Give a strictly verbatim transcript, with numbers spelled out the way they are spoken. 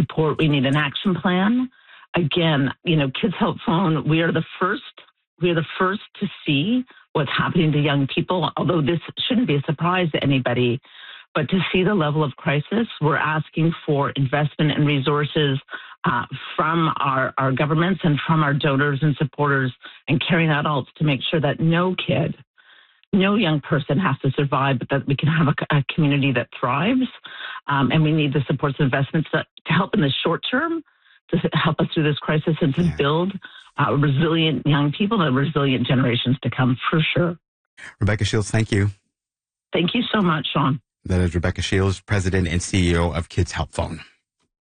support. We need an action plan. Again, you know, Kids Help Phone, we are the first, we are the first to see what's happening to young people, although this shouldn't be a surprise to anybody. But to see the level of crisis, we're asking for investment and resources uh, from our, our governments and from our donors and supporters and caring adults to make sure that no kid, no young person has to survive, but that we can have a, a community that thrives. Um, and we need the supports and investments to, to help in the short term, to help us through this crisis and to build uh, resilient young people and resilient generations to come, for sure. Rebecca Shields, thank you. Thank you so much, Sean. That is Rebecca Shields, President and C E O of Kids Help Phone.